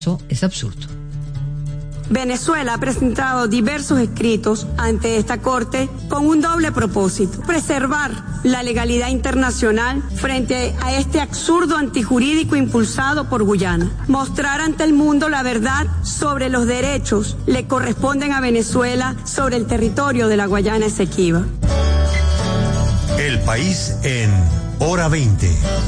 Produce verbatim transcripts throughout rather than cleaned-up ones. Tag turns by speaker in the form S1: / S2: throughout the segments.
S1: Eso es absurdo.
S2: Venezuela ha presentado diversos escritos ante esta Corte con un doble propósito: preservar la legalidad internacional frente a este absurdo antijurídico impulsado por Guyana, mostrar ante el mundo la verdad sobre los derechos que le corresponden a Venezuela sobre el territorio de la Guayana Esequiba.
S3: El País en Hora veinte.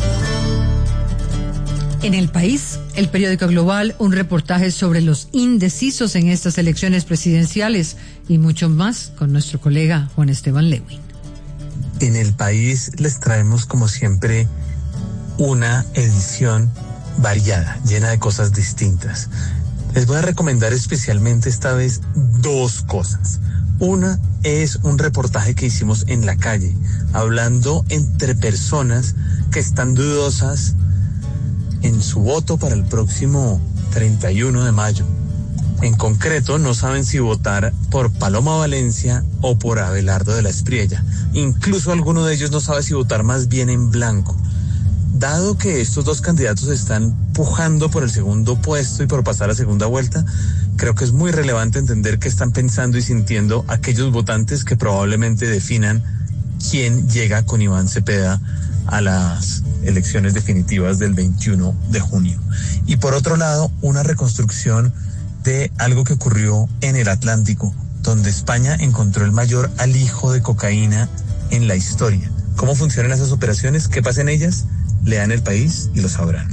S1: En El País, el periódico Global, un reportaje sobre los indecisos en estas elecciones presidenciales y mucho más con nuestro colega Juan Esteban Lewin.
S4: En El País les traemos, como siempre, una edición variada, llena de cosas distintas. Les voy a recomendar especialmente esta vez dos cosas. Una es un reportaje que hicimos en la calle, hablando entre personas que están dudosas en su voto para el próximo treinta y uno de mayo. En concreto, no saben si votar por Paloma Valencia o por Abelardo de la Espriella. Incluso alguno de ellos no sabe si votar más bien en blanco. Dado que estos dos candidatos están pujando por el segundo puesto y por pasar a segunda vuelta, creo que es muy relevante entender qué están pensando y sintiendo aquellos votantes que probablemente definan quién llega con Iván Cepeda a las elecciones definitivas del veintiuno de junio. Y por otro lado, una reconstrucción de algo que ocurrió en el Atlántico, donde España encontró el mayor alijo de cocaína en la historia. ¿Cómo funcionan esas operaciones? ¿Qué pasa en ellas? Lean El País y lo sabrán.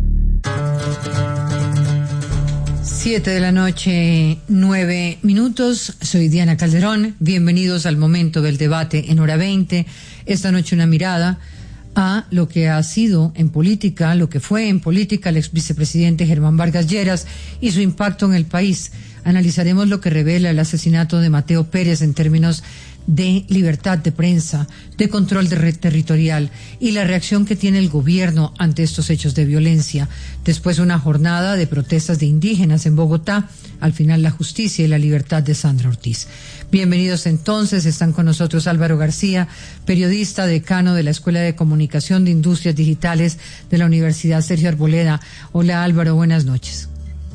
S1: Siete de la noche, nueve minutos. Soy Diana Calderón. Bienvenidos al momento del debate en Hora veinte. Esta noche una mirada a lo que ha sido en política, lo que fue en política el ex vicepresidente Germán Vargas Lleras y su impacto en el país. Analizaremos lo que revela el asesinato de Mateo Pérez en términos de libertad de prensa, de control de red territorial y la reacción que tiene el gobierno ante estos hechos de violencia. Después una jornada de protestas de indígenas en Bogotá, al final la justicia y la libertad de Sandra Ortiz. Bienvenidos entonces, están con nosotros Álvaro García, periodista, decano de la Escuela de Comunicación de Industrias Digitales de la Universidad Sergio Arboleda. Hola Álvaro, buenas noches.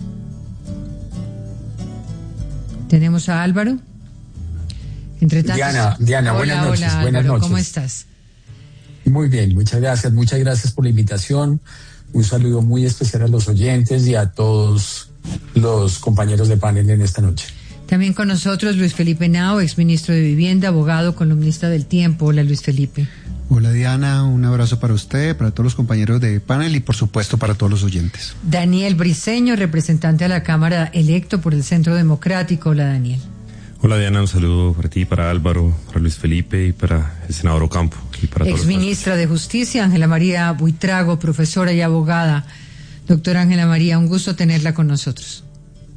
S1: ¿Tenemos a Álvaro? Entre tantos...
S5: Diana, Diana,
S1: hola,
S5: buenas noches.
S1: Hola,
S5: buenas
S1: Álvaro,
S5: noches.
S1: ¿Cómo estás?
S5: Muy bien, muchas gracias. Muchas gracias por la invitación. Un saludo muy especial a los oyentes y a todos los compañeros de panel en esta noche.
S1: También con nosotros Luis Felipe Henao, exministro de Vivienda, abogado, columnista del Tiempo. Hola, Luis Felipe.
S6: Hola, Diana. Un abrazo para usted, para todos los compañeros de panel y, por supuesto, para todos los oyentes.
S1: Daniel Briceño, representante a la Cámara, electo por el Centro Democrático. Hola, Daniel.
S7: Hola Diana, un saludo para ti, para Álvaro, para Luis Felipe y para el senador Ocampo. Y para
S1: Ex ministra de Justicia, Ángela María Buitrago, profesora y abogada. Doctora Ángela María, un gusto tenerla con nosotros.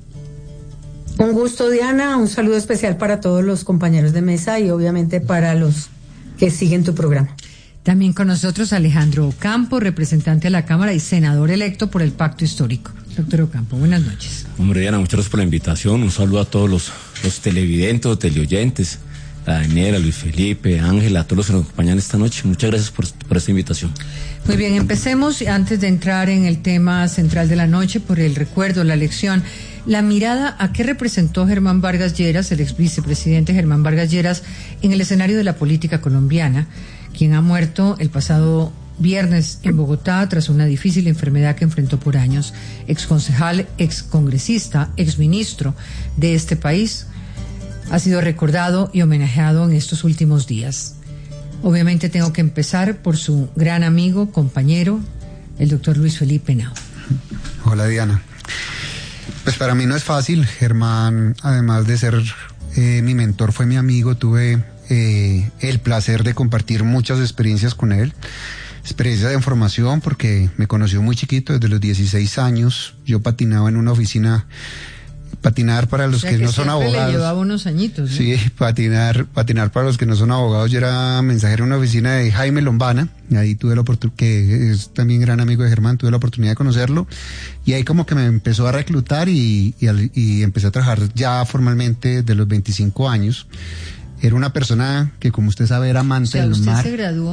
S8: Un gusto, Diana, un saludo especial para todos los compañeros de mesa y obviamente para los que siguen tu programa.
S1: También con nosotros Alejandro Ocampo, representante a la Cámara y senador electo por el Pacto Histórico. Doctor Ocampo, buenas noches.
S9: Hombre, Diana, muchas gracias por la invitación. Un saludo a todos los, los televidentes, los teleoyentes, a Daniela, a Luis Felipe, a Ángela, a todos los que nos acompañan esta noche. Muchas gracias por, por esta invitación.
S1: Muy bien, empecemos antes de entrar en el tema central de la noche por el recuerdo, la elección. La mirada a qué representó Germán Vargas Lleras, el ex vicepresidente Germán Vargas Lleras, en el escenario de la política colombiana, quien ha muerto el pasado viernes en Bogotá tras una difícil enfermedad que enfrentó por años. Exconcejal, excongresista, exministro de este país, ha sido recordado y homenajeado en estos últimos días. Obviamente tengo que empezar por su gran amigo, compañero, el doctor Luis Felipe Henao.
S6: Hola, Diana. Pues para mí no es fácil. Germán, además de ser eh, mi mentor, fue mi amigo. Tuve eh, el placer de compartir muchas experiencias con él. Experiencia de formación, porque me conoció muy chiquito, desde los dieciséis años. Yo patinaba en una oficina, patinar para los o sea que, que no son abogados.
S1: Le llevaba unos añitos, ¿no?
S6: Sí, patinar, patinar para los que no son abogados. Yo era mensajero en una oficina de Jaime Lombana, ahí tuve la oportunidad, que es también gran amigo de Germán, tuve la oportunidad de conocerlo, y ahí como que me empezó a reclutar y, y, y empecé a trabajar ya formalmente de los veinticinco años. Era una persona que, como usted sabe, era amante
S1: o sea,
S6: del
S1: ¿usted
S6: mar.
S1: se graduó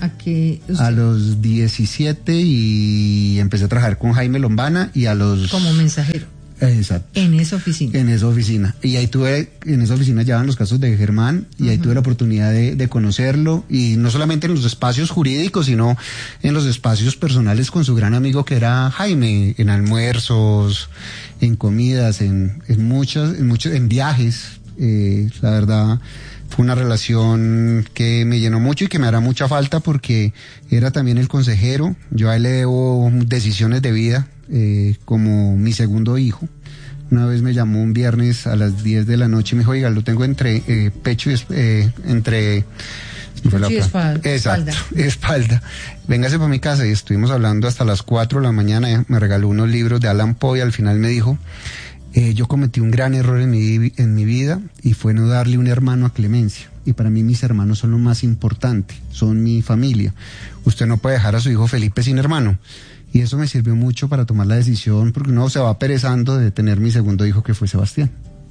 S1: ¿A qué usted?
S6: A los diecisiete y empecé a trabajar con Jaime Lombana y a los...
S1: Como mensajero.
S6: Exacto.
S1: En esa oficina.
S6: En esa oficina. Y ahí tuve, en esa oficina llevaban los casos de Germán y uh-huh. ahí tuve la oportunidad de, de conocerlo y no solamente en los espacios jurídicos, sino en los espacios personales con su gran amigo que era Jaime, en almuerzos, en comidas, en, en muchas, en muchos, en viajes. Eh, la verdad fue una relación que me llenó mucho y que me hará mucha falta porque era también el consejero. Yo a él le debo decisiones de vida. Eh, como mi segundo hijo. Una vez me llamó un viernes a las diez de la noche y me dijo, oiga, lo tengo entre eh, pecho y eh, entre
S1: pecho y espalda.
S6: Exacto, espalda. espalda. Véngase para mi casa y estuvimos hablando hasta las cuatro de la mañana. Me regaló unos libros de Allan Poe y al final me dijo, eh, yo cometí un gran error en mi, en mi vida y fue no darle un hermano a Clemencia. Y para mí mis hermanos son lo más importante, son mi familia. Usted no puede dejar a su hijo Felipe sin hermano. Y eso me sirvió mucho para tomar la decisión, porque uno se va perezando de tener mi segundo hijo, que fue Sebastián.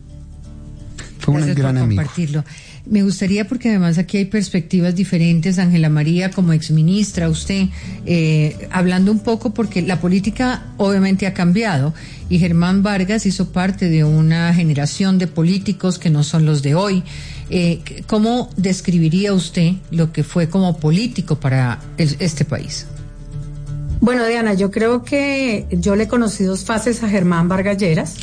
S6: Fue un gran amigo.
S1: Compartirlo. Me gustaría, porque además aquí hay perspectivas diferentes, Ángela María como exministra, usted, eh, hablando un poco, porque la política obviamente ha cambiado, y Germán Vargas hizo parte de una generación de políticos que no son los de hoy. Eh, ¿Cómo describiría usted lo que fue como político para el, este país?
S8: Bueno, Diana, yo creo que yo le conocí dos fases a Germán Vargas Lleras.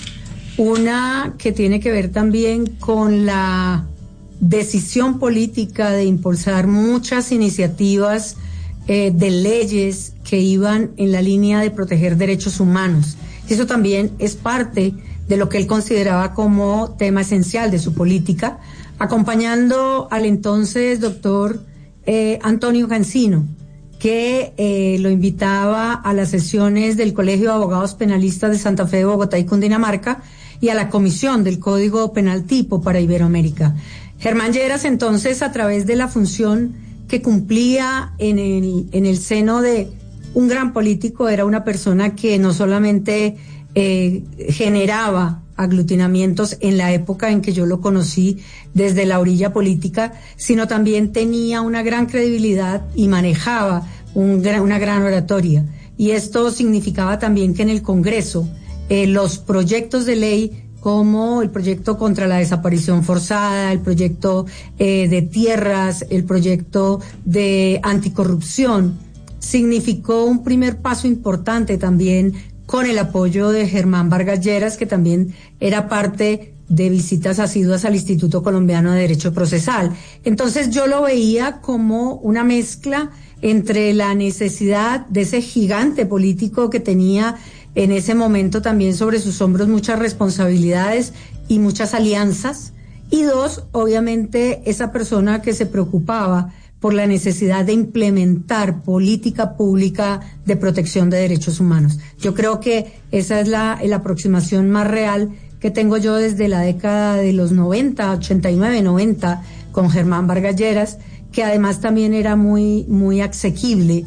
S8: Una que tiene que ver también con la decisión política de impulsar muchas iniciativas eh, de leyes que iban en la línea de proteger derechos humanos. Eso también es parte de lo que él consideraba como tema esencial de su política, acompañando al entonces doctor eh, Antonio Cancino, que eh, lo invitaba a las sesiones del Colegio de Abogados Penalistas de Santa Fe de Bogotá y Cundinamarca y a la Comisión del Código Penal Tipo para Iberoamérica. Germán Lleras, entonces, a través de la función que cumplía en el, en el seno de un gran político, era una persona que no solamente eh, generaba aglutinamientos en la época en que yo lo conocí desde la orilla política, sino también tenía una gran credibilidad y manejaba un gran, una gran oratoria. Y esto significaba también que en el Congreso eh, los proyectos de ley, como el proyecto contra la desaparición forzada, el proyecto eh, de tierras, el proyecto de anticorrupción, significó un primer paso importante también con el apoyo de Germán Vargas Lleras, que también era parte de visitas asiduas al Instituto Colombiano de Derecho Procesal. Entonces yo lo veía como una mezcla entre la necesidad de ese gigante político que tenía en ese momento también sobre sus hombros muchas responsabilidades y muchas alianzas, y dos, obviamente esa persona que se preocupaba por la necesidad de implementar política pública de protección de derechos humanos. Yo creo que esa es la, la aproximación más real que tengo yo desde la década de los noventa, ochenta y nueve, noventa, con Germán Vargas Lleras, que además también era muy, muy asequible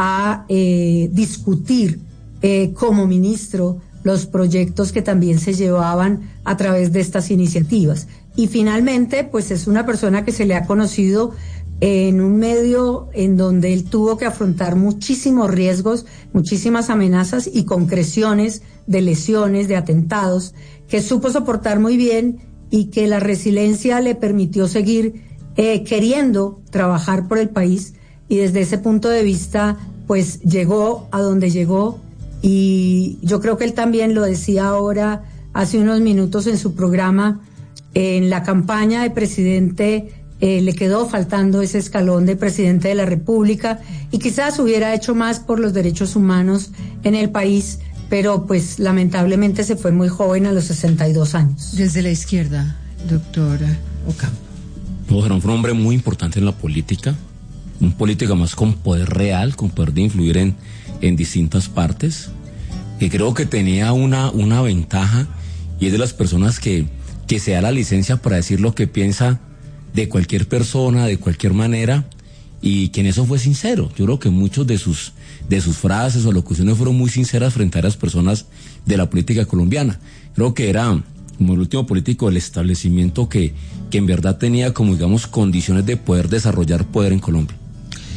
S8: a eh, discutir eh, como ministro los proyectos que también se llevaban a través de estas iniciativas. Y finalmente, pues es una persona que se le ha conocido en un medio en donde él tuvo que afrontar muchísimos riesgos, muchísimas amenazas y concreciones de lesiones, de atentados, que supo soportar muy bien y que la resiliencia le permitió seguir eh, queriendo trabajar por el país, y desde ese punto de vista pues llegó a donde llegó. Y yo creo que él también lo decía ahora hace unos minutos en su programa, en la campaña de presidente Eh, le quedó faltando ese escalón de presidente de la República, y quizás hubiera hecho más por los derechos humanos en el país, pero pues lamentablemente se fue muy joven, a los sesenta y dos años.
S1: Desde la izquierda, doctora Ocampo.
S9: No, era un hombre muy importante en la política, un político más con poder real, con poder de influir en, en distintas partes, que creo que tenía una, una ventaja, y es de las personas que, que se da la licencia para decir lo que piensa de cualquier persona, de cualquier manera, y que en eso fue sincero. Yo creo que muchos de sus de sus frases o locuciones fueron muy sinceras frente a las personas de la política colombiana. Creo que era como el último político del establecimiento que, que en verdad tenía como, digamos, condiciones de poder desarrollar poder en Colombia.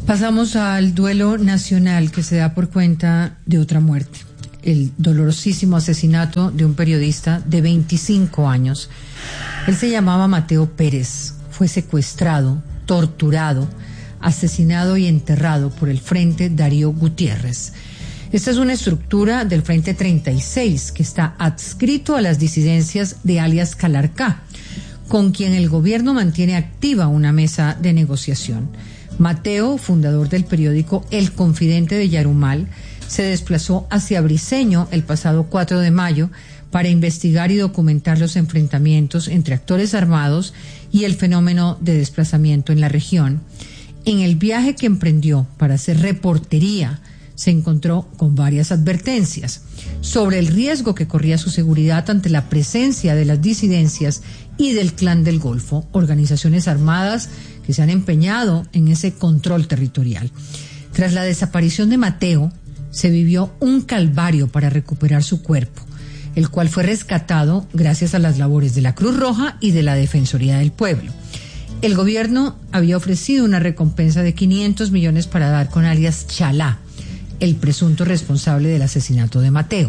S1: Pasamos al duelo nacional que se da por cuenta de otra muerte, el dolorosísimo asesinato de un periodista de veinticinco años. Él se llamaba Mateo Pérez, fue secuestrado, torturado, asesinado y enterrado por el Frente Darío Gutiérrez. Esta es una estructura del Frente treinta y seis que está adscrito a las disidencias de alias Calarcá, con quien el gobierno mantiene activa una mesa de negociación. Mateo, fundador del periódico El Confidente de Yarumal, se desplazó hacia Briceño el pasado cuatro de mayo para investigar y documentar los enfrentamientos entre actores armados y el fenómeno de desplazamiento en la región. En el viaje que emprendió para hacer reportería, se encontró con varias advertencias sobre el riesgo que corría su seguridad ante la presencia de las disidencias y del Clan del Golfo, organizaciones armadas que se han empeñado en ese control territorial. Tras la desaparición de Mateo, se vivió un calvario para recuperar su cuerpo, el cual fue rescatado gracias a las labores de la Cruz Roja y de la Defensoría del Pueblo. El gobierno había ofrecido una recompensa de quinientos millones para dar con alias Chalá, el presunto responsable del asesinato de Mateo.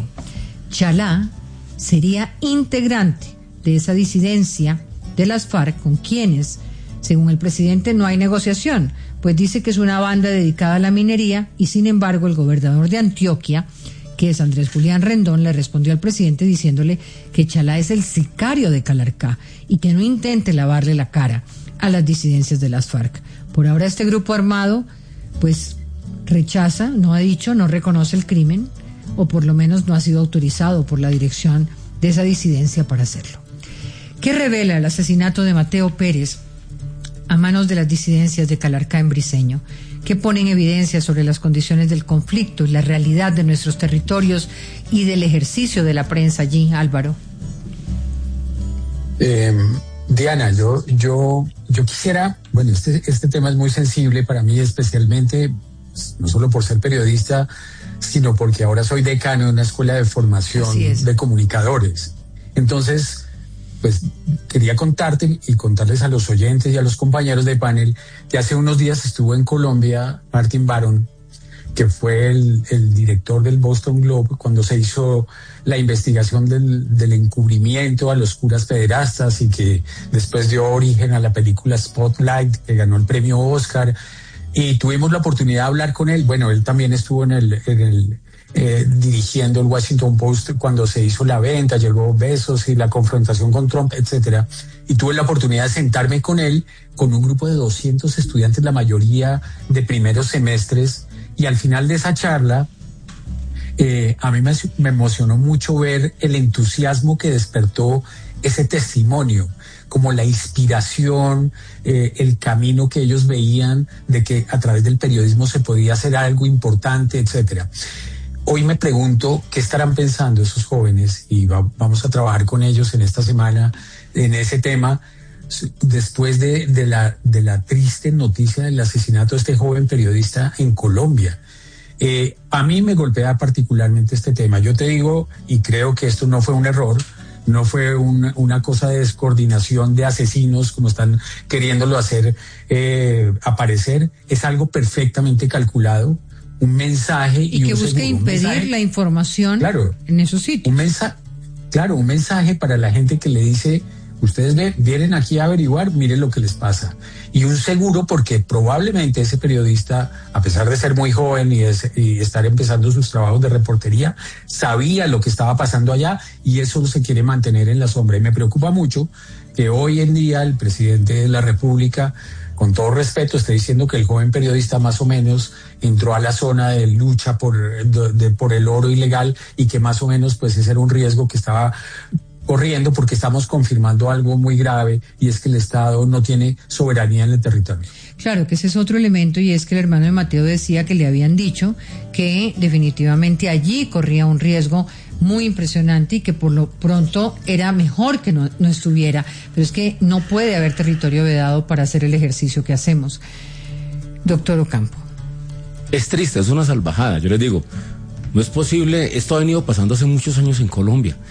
S1: Chalá sería integrante de esa disidencia de las FARC con quienes, según el presidente, no hay negociación, pues dice que es una banda dedicada a la minería y sin embargo el gobernador de Antioquia, que es Andrés Julián Rendón, le respondió al presidente diciéndole que Chalá es el sicario de Calarcá y que no intente lavarle la cara a las disidencias de las FARC. Por ahora este grupo armado pues rechaza, no ha dicho, no reconoce el crimen, o por lo menos no ha sido autorizado por la dirección de esa disidencia para hacerlo. ¿Qué revela el asesinato de Mateo Pérez a manos de las disidencias de Calarcá en Briceño? ¿Qué pone en evidencia sobre las condiciones del conflicto y la realidad de nuestros territorios y del ejercicio de la prensa allí, Álvaro?
S5: Eh, Diana, yo, yo, yo quisiera, bueno, este, este tema es muy sensible para mí, especialmente, no solo por ser periodista, sino porque ahora soy decano de una escuela de formación de comunicadores. Entonces, pues quería contarte y contarles a los oyentes y a los compañeros de panel que hace unos días estuvo en Colombia Martin Baron, que fue el, el director del Boston Globe cuando se hizo la investigación del, del encubrimiento a los curas pederastas y que después dio origen a la película Spotlight, que ganó el premio Oscar, y tuvimos la oportunidad de hablar con él. Bueno, él también estuvo en el, en el eh, dirigiendo el Washington Post cuando se hizo la venta, llegó Bezos y la confrontación con Trump, etcétera. Y tuve la oportunidad de sentarme con él, con un grupo de doscientos estudiantes, la mayoría de primeros semestres, y al final de esa charla, eh, a mí me, me emocionó mucho ver el entusiasmo que despertó ese testimonio, como la inspiración, eh, el camino que ellos veían de que a través del periodismo se podía hacer algo importante, etcétera. Hoy me pregunto qué estarán pensando esos jóvenes y va, vamos a trabajar con ellos en esta semana en ese tema, después de, de, la, de la triste noticia del asesinato de este joven periodista en Colombia. Eh, a mí me golpea particularmente este tema. Yo te digo, y creo que esto no fue un error, no fue una, una cosa de descoordinación de asesinos como están queriéndolo hacer eh, aparecer, es algo perfectamente calculado, un mensaje y,
S1: y que
S5: un
S1: busque
S5: seguro,
S1: impedir
S5: mensaje,
S1: la información, claro, en esos sitios.
S5: Un mensaje, claro, un mensaje para la gente que le dice: ustedes ven, vienen aquí a averiguar, miren lo que les pasa. Y un seguro porque probablemente ese periodista, a pesar de ser muy joven y, es, y estar empezando sus trabajos de reportería, sabía lo que estaba pasando allá y eso se quiere mantener en la sombra. Y me preocupa mucho que hoy en día el presidente de la República, con todo respeto, esté diciendo que el joven periodista más o menos entró a la zona de lucha por, de, de, por el oro ilegal y que más o menos pues ese era un riesgo que estaba corriendo, porque estamos confirmando algo muy grave y es que el Estado no tiene soberanía en el territorio.
S1: Claro, que ese es otro elemento, y es que el hermano de Mateo decía que le habían dicho que definitivamente allí corría un riesgo muy impresionante y que por lo pronto era mejor que no, no estuviera, pero es que no puede haber territorio vedado para hacer el ejercicio que hacemos. Doctor Ocampo.
S9: Es triste, es una salvajada, yo les digo, no es posible, esto ha venido pasando hace muchos años en Colombia.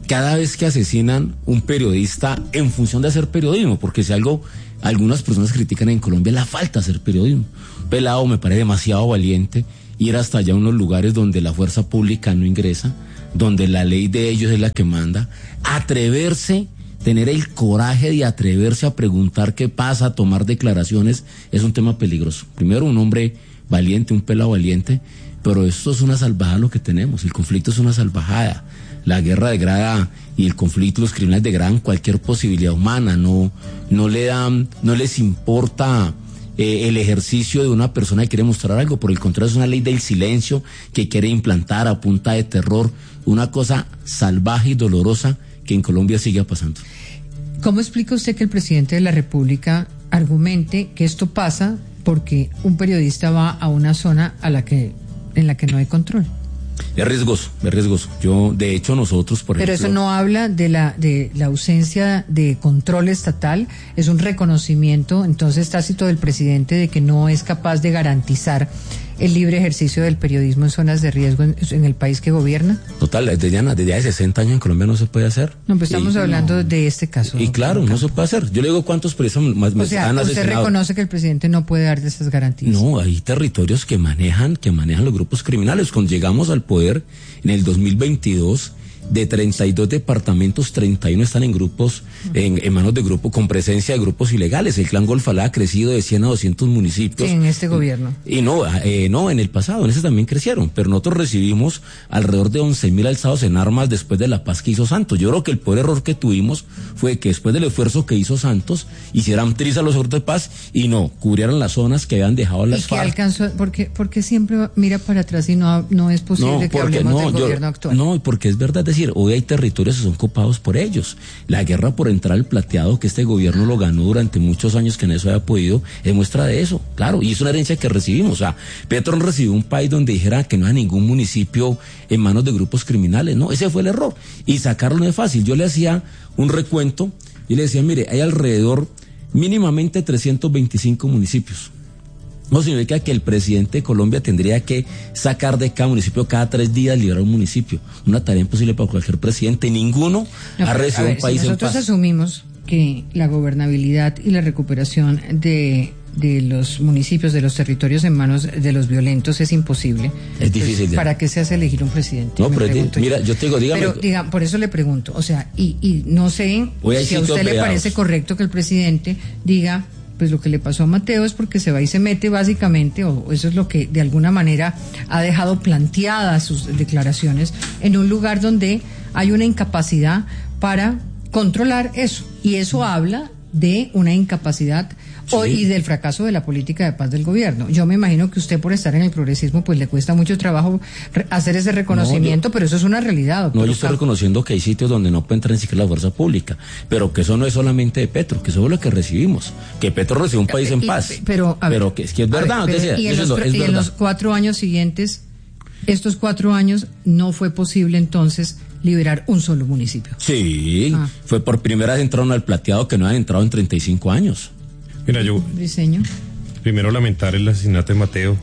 S9: cada vez que asesinan un periodista en función de hacer periodismo, porque si algo algunas personas critican en Colombia es la falta de hacer periodismo. Pelado me parece demasiado valiente ir hasta allá a unos lugares donde la fuerza pública no ingresa, donde la ley de ellos es la que manda, atreverse, tener el coraje de atreverse a preguntar qué pasa, a tomar declaraciones, es un tema peligroso. Primero, un hombre valiente, un pelado valiente, pero esto es una salvajada lo que tenemos, el conflicto es una salvajada. La guerra degrada y el conflicto, los criminales degradan cualquier posibilidad humana, no, no le dan, no les importa eh, el ejercicio de una persona que quiere mostrar algo, por el contrario es una ley del silencio que quiere implantar a punta de terror, una cosa salvaje y dolorosa que en Colombia sigue pasando.
S1: ¿Cómo explica usted que el presidente de la República argumente que esto pasa porque un periodista va a una zona a la que, en la que no hay control?
S9: Es riesgoso, es riesgoso. Yo, de hecho, nosotros, por
S1: Pero
S9: ejemplo...
S1: Pero eso no habla de la de la ausencia de control estatal, es un reconocimiento, entonces, tácito del presidente de que no es capaz de garantizar el libre ejercicio del periodismo en zonas de riesgo en, en el país que gobierna.
S9: Total, desde ya, desde hace sesenta años en Colombia no se puede hacer.
S1: No, pues estamos y, hablando no. de este caso.
S9: Y claro, no, no se puede hacer. Yo le digo cuántos periodistas más,
S1: o sea,
S9: han
S1: usted
S9: asesinado.
S1: reconoce que el presidente no puede dar de esas garantías.
S9: No, hay territorios que manejan, que manejan los grupos criminales. Cuando llegamos al poder en el dos mil veintidós, de treinta y dos departamentos, treinta y uno están en grupos, en, en manos de grupos, con presencia de grupos ilegales. El Clan Golfalá ha crecido de cien a doscientos municipios.
S1: Sí, en este gobierno.
S9: Y, y no, eh, no, en el pasado, en ese también crecieron. Pero nosotros recibimos alrededor de once mil alzados en armas después de la paz que hizo Santos. Yo creo que el peor error que tuvimos fue que después del esfuerzo que hizo Santos, hicieran trizas los acuerdos de paz y no, cubrieran las zonas que habían dejado las
S1: ¿Y que
S9: FARC.
S1: alcanzó? Porque, porque siempre mira para atrás y no, no es posible
S9: no,
S1: que
S9: porque,
S1: hablemos
S9: no,
S1: del
S9: yo,
S1: gobierno actual.
S9: No, porque es verdad, es decir, hoy hay territorios que son copados por ellos. La guerra por entrar al plateado, que este gobierno lo ganó durante muchos años, que en eso haya podido, es muestra de eso, claro, y es una herencia que recibimos. O sea, Petro recibió un país donde dijera que no hay ningún municipio en manos de grupos criminales, no, ese fue el error, y sacarlo no es fácil. Yo le hacía un recuento y le decía, mire, hay alrededor mínimamente trescientos veinticinco municipios. No significa que el presidente de Colombia tendría que sacar de cada municipio cada tres días, liberar un municipio. Una tarea imposible para cualquier presidente. Ninguno
S1: no,
S9: ha recibido un país
S1: si
S9: en
S1: nosotros
S9: paz.
S1: Asumimos que la gobernabilidad y la recuperación de, de los municipios, de los territorios en manos de los violentos es imposible.
S9: Es difícil.
S1: Pues, ¿para qué se hace elegir un presidente?
S9: No, pero di, mira, yo te digo, dígame.
S1: Pero diga, por eso le pregunto, o sea, y, y no sé si a usted le parece correcto que el presidente diga, pues lo que le pasó a Mateo es porque se va y se mete básicamente, o eso es lo que de alguna manera ha dejado planteadas sus declaraciones, en un lugar donde hay una incapacidad para controlar eso, y eso habla de una incapacidad sí. o, y del fracaso de la política de paz del gobierno. Yo me imagino que usted, por estar en el progresismo, pues le cuesta mucho trabajo re- hacer ese reconocimiento, no, yo, pero eso es una realidad.
S9: No, yo estoy reconociendo que hay sitios donde no puede entrar ni siquiera la fuerza pública, pero que eso no es solamente de Petro, que eso es lo que recibimos, que Petro recibió un país en paz,
S1: y, pero, ver,
S9: pero que es que es verdad.
S1: Ver, pero,
S9: que
S1: y,
S9: sea,
S1: en los,
S9: es
S1: y en los cuatro años siguientes, estos cuatro años, no fue posible entonces liberar un solo municipio.
S9: Sí, ah. fue por primera vez entraron al plateado que no habían entrado en treinta y cinco años.
S7: Mira, yo
S1: Briceño.
S7: primero lamentar el asesinato de Mateo,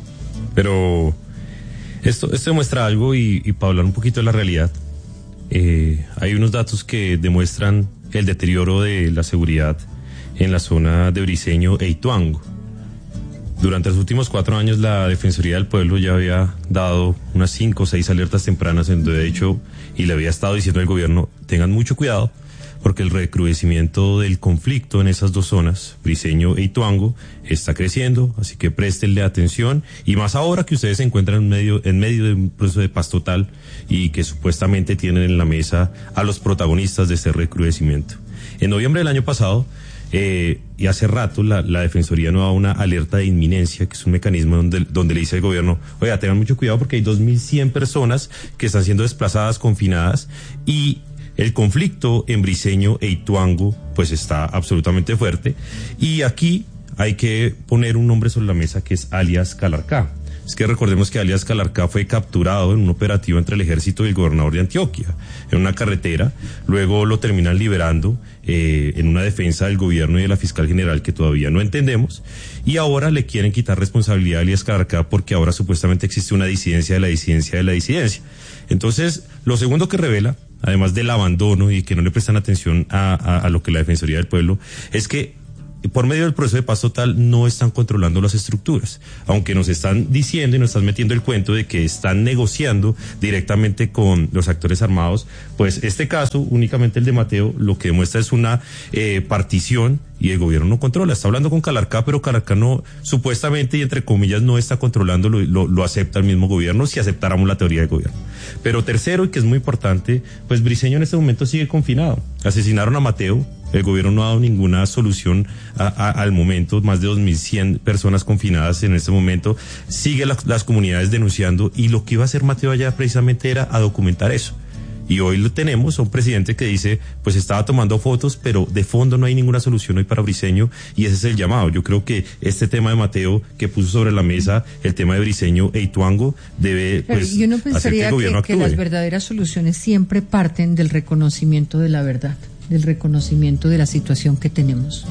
S7: pero esto, esto demuestra algo y, y para hablar un poquito de la realidad, eh, hay unos datos que demuestran el deterioro de la seguridad en la zona de Briceño e Ituango. Durante los últimos cuatro años la Defensoría del Pueblo ya había dado unas cinco o seis alertas tempranas en donde de hecho, y le había estado diciendo al gobierno, tengan mucho cuidado porque el recrudecimiento del conflicto en esas dos zonas, Briceño e Ituango, está creciendo, así que préstenle atención, y más ahora que ustedes se encuentran en medio, en medio de un proceso de paz total y que supuestamente tienen en la mesa a los protagonistas de este recrudecimiento. En noviembre del año pasado, Eh, y hace rato la, la Defensoría no da una alerta de inminencia, que es un mecanismo donde, donde le dice al gobierno, oiga, tengan mucho cuidado porque hay dos mil cien personas que están siendo desplazadas, confinadas, y el conflicto en Briceño e Ituango pues está absolutamente fuerte, y aquí hay que poner un nombre sobre la mesa que es alias Calarcá. Es que recordemos que alias Calarcá fue capturado en un operativo entre el ejército y el gobernador de Antioquia, en una carretera, luego lo terminan liberando eh, en una defensa del gobierno y de la fiscal general que todavía no entendemos, y ahora le quieren quitar responsabilidad a alias Calarcá porque ahora supuestamente existe una disidencia de la disidencia de la disidencia. Entonces, lo segundo que revela además del abandono y que no le prestan atención a, a, a lo que la Defensoría del Pueblo, es que por medio del proceso de paz total no están controlando las estructuras, aunque nos están diciendo y nos están metiendo el cuento de que están negociando directamente con los actores armados. Pues este caso, únicamente el de Mateo, lo que demuestra es una eh, partición y el gobierno no controla. Está hablando con Calarcá, pero Calarcá no, supuestamente y entre comillas, no está controlando, lo, lo, lo acepta el mismo gobierno, si aceptáramos la teoría del gobierno. Pero tercero, y que es muy importante, pues Briceño en este momento sigue confinado. Asesinaron a Mateo. El gobierno no ha dado ninguna solución a, a, al momento, más de dos mil cien personas confinadas en este momento, sigue la, las comunidades denunciando, y lo que iba a hacer Mateo allá precisamente era a documentar eso. Y hoy lo tenemos a un presidente que dice, pues estaba tomando fotos, pero de fondo no hay ninguna solución hoy para Briceño, y ese es el llamado. Yo creo que este tema de Mateo que puso sobre la mesa, el tema de Briceño e Ituango, debe pues,
S1: pero yo no pensaría
S7: hacer que el gobierno
S1: que,
S7: actúe.
S1: que las verdaderas soluciones siempre parten del reconocimiento de la verdad, del reconocimiento de la situación que tenemos.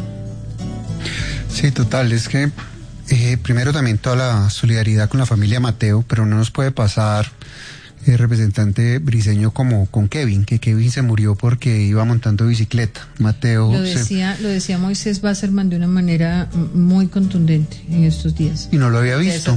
S6: Sí, total, es que eh, primero también toda la solidaridad con la familia Mateo, pero no nos puede pasar el representante Briceño como con Kevin, que Kevin se murió porque iba montando bicicleta. Mateo
S1: lo decía, se... lo decía Moisés Basserman de una manera muy contundente en estos días.
S6: Y no lo había visto.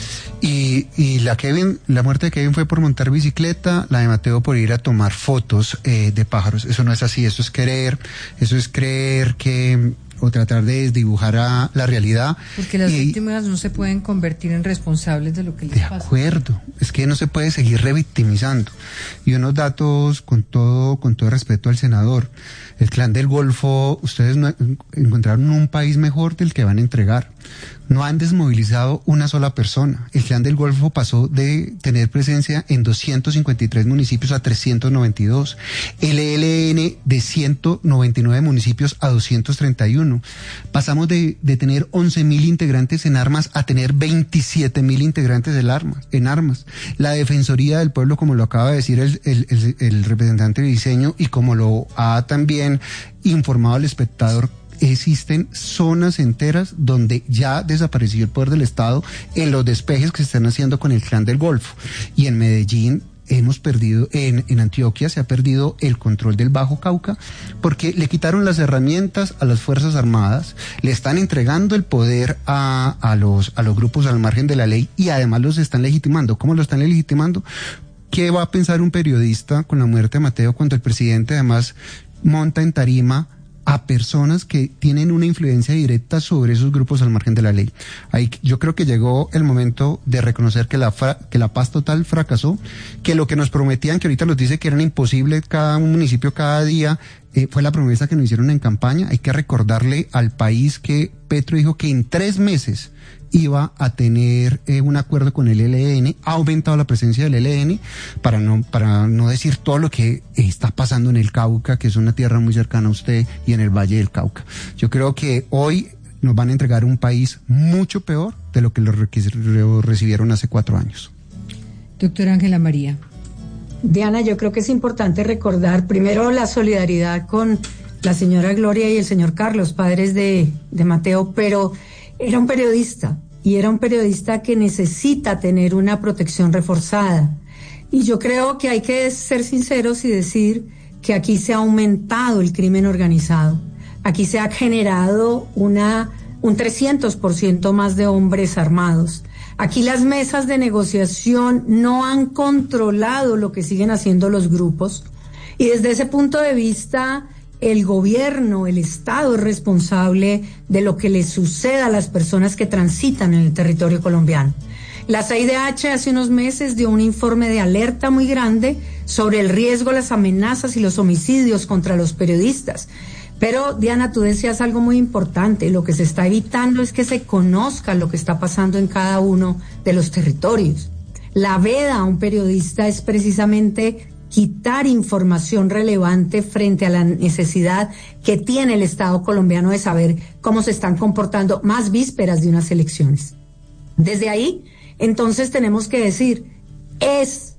S6: Y, y la Kevin, la muerte de Kevin fue por montar bicicleta, la de Mateo por ir a tomar fotos eh, de pájaros. Eso no es así, eso es creer, eso es creer que o tratar de desdibujar a la realidad.
S1: Porque las
S6: y,
S1: víctimas no se pueden convertir en responsables de lo que les
S6: de
S1: pasa.
S6: De acuerdo, es que no se puede seguir revictimizando. Y unos datos con todo, con todo respeto al senador. El Clan del Golfo, ustedes no, encontraron un país mejor del que van a entregar. No han desmovilizado una sola persona. El Clan del Golfo pasó de tener presencia en doscientos cincuenta y tres municipios a trescientos noventa y dos. El E L N de ciento noventa y nueve municipios a doscientos treinta y uno. Pasamos de, de tener once mil integrantes en armas a tener veintisiete mil integrantes en armas, en armas. La Defensoría del Pueblo, como lo acaba de decir el, el, el, el representante Briceño y como lo ha también informado al espectador, existen zonas enteras donde ya desapareció el poder del Estado en los despejes que se están haciendo con el Clan del Golfo. Y en Medellín hemos perdido, en, en Antioquia se ha perdido el control del Bajo Cauca porque le quitaron las herramientas a las Fuerzas Armadas, le están entregando el poder a, a, los, a los grupos al margen de la ley y además los están legitimando. ¿Cómo lo están legitimando? ¿Qué va a pensar un periodista con la muerte de Mateo cuando el presidente además monta en tarima a personas que tienen una influencia directa sobre esos grupos al margen de la ley? Ahí yo creo que llegó el momento de reconocer que la fra- que la paz total fracasó, que lo que nos prometían, que ahorita nos dice que era imposible cada municipio cada día, eh, fue la promesa que nos hicieron en campaña. Hay que recordarle al país que Petro dijo que en tres meses iba a tener eh, un acuerdo con el E L N, ha aumentado la presencia del E L N, para no, para no decir todo lo que está pasando en el Cauca, que es una tierra muy cercana a usted, y en el Valle del Cauca. Yo creo que hoy nos van a entregar un país mucho peor de lo que lo, requis- lo recibieron hace cuatro años.
S1: Doctora Ángela María.
S8: Diana, yo creo que es importante recordar primero la solidaridad con la señora Gloria y el señor Carlos, padres de, de Mateo, pero era un periodista y era un periodista que necesita tener una protección reforzada. Y yo creo que hay que ser sinceros y decir que aquí se ha aumentado el crimen organizado. Aquí se ha generado una, un trescientos por ciento más de hombres armados. Aquí las mesas de negociación no han controlado lo que siguen haciendo los grupos. Y desde ese punto de vista, el gobierno, el Estado es responsable de lo que le suceda a las personas que transitan en el territorio colombiano. La C I D H hace unos meses dio un informe de alerta muy grande sobre el riesgo, las amenazas y los homicidios contra los periodistas. Pero, Diana, tú decías algo muy importante. Lo que se está evitando es que se conozca lo que está pasando en cada uno de los territorios. La veda a un periodista es precisamente quitar información relevante frente a la necesidad que tiene el Estado colombiano de saber cómo se están comportando más vísperas de unas elecciones. Desde ahí, entonces tenemos que decir, es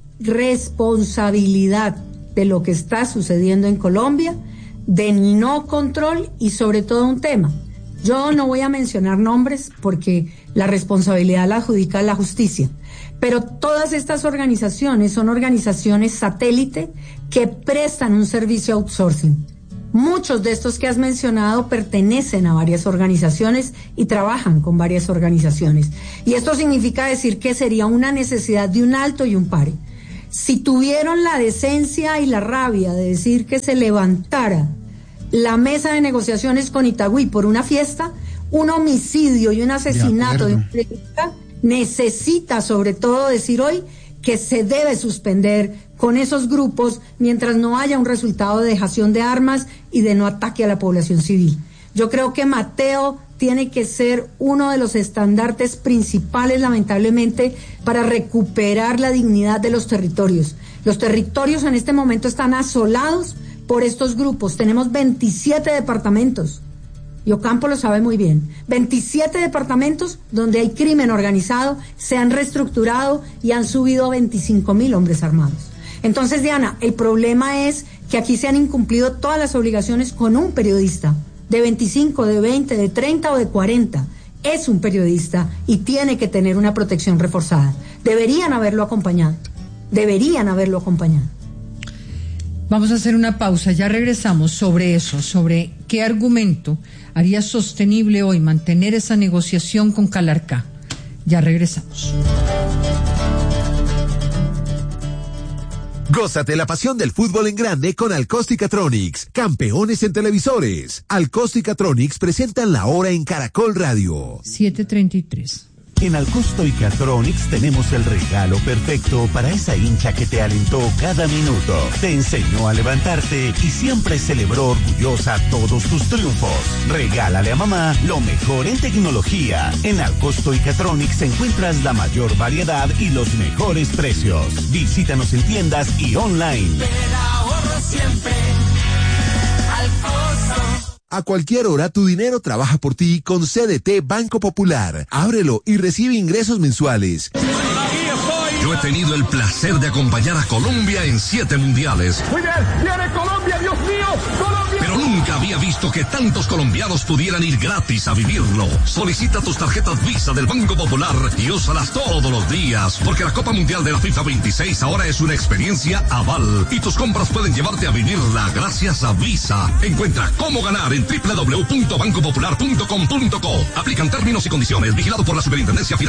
S8: responsabilidad de lo que está sucediendo en Colombia, de no control y sobre todo un tema. Yo no voy a mencionar nombres porque la responsabilidad la adjudica la justicia, Pero todas estas organizaciones son organizaciones satélite que prestan un servicio outsourcing. Muchos de estos que has mencionado pertenecen a varias organizaciones y trabajan con varias organizaciones. Y esto significa decir que sería una necesidad de un alto y un pare. Si tuvieron la decencia y la rabia de decir que se levantara la mesa de negociaciones con Itagüí por una fiesta, un homicidio y un asesinato de, de un periodista, necesita sobre todo decir hoy que se debe suspender con esos grupos mientras no haya un resultado de dejación de armas y de no ataque a la población civil. Yo creo que Mateo tiene que ser uno de los estandartes principales, lamentablemente, para recuperar la dignidad de los territorios. Los territorios en este momento están asolados por estos grupos. Tenemos veintisiete departamentos. Y Ocampo lo sabe muy bien. veintisiete departamentos donde hay crimen organizado, se han reestructurado y han subido a veinticinco mil hombres armados. Entonces, Diana, el problema es que aquí se han incumplido todas las obligaciones con un periodista, de veinticinco, de veinte, de treinta o de cuarenta. Es un periodista y tiene que tener una protección reforzada. Deberían haberlo acompañado. Deberían haberlo acompañado.
S1: Vamos a hacer una pausa, ya regresamos sobre eso, sobre qué argumento haría sostenible hoy mantener esa negociación con Calarcá. Ya regresamos.
S10: Gózate la pasión del fútbol en grande con Alcosticatronics, campeones en televisores. Alcosticatronics presentan la hora en Caracol Radio.
S1: siete treinta y tres.
S11: En Alcostoicatronics tenemos el regalo perfecto para esa hincha que te alentó cada minuto, te enseñó a levantarte y siempre celebró orgullosa todos tus triunfos. Regálale a mamá lo mejor en tecnología. En Alcostoicatronics encuentras la mayor variedad y los mejores precios. Visítanos en tiendas y online.
S12: Te ahorro siempre. Alcosto.
S10: A cualquier hora tu dinero trabaja por ti con C D T Banco Popular. Ábrelo y recibe ingresos mensuales.
S13: Yo he tenido el placer de acompañar a Colombia en siete mundiales.
S12: Muy bien, viene Colombia, Dios mío, Colombia.
S13: Pero nunca había visto que tantos colombianos pudieran ir gratis a vivirlo. Solicita tus tarjetas Visa del Banco Popular y úsalas todos los días, porque la Copa Mundial de la FIFA veintiséis ahora es una experiencia aval y tus compras pueden llevarte a vivirla gracias a Visa. Encuentra cómo ganar en doble u doble u doble u punto banco popular punto com punto co. Aplican términos y condiciones. Vigilado por la Superintendencia Financiera.